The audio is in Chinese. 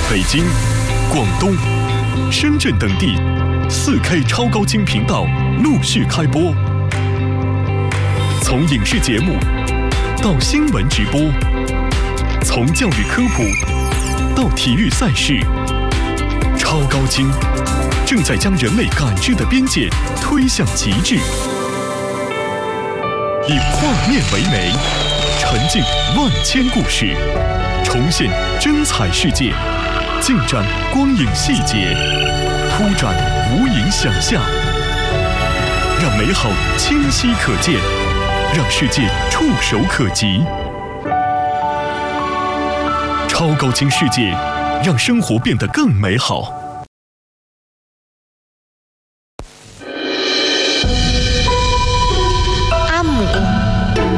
北京、广东、深圳等地4K 超高清频道陆续开播。从影视节目到新闻直播，从教育科普到体育赛事，超高清正在将人类感知的边界推向极致。以画面为媒，沉浸万千故事，重现真彩世界，尽展光影细节，铺展无垠想象，让美好清晰可见，让世界触手可及。超高清世界，让生活变得更美好。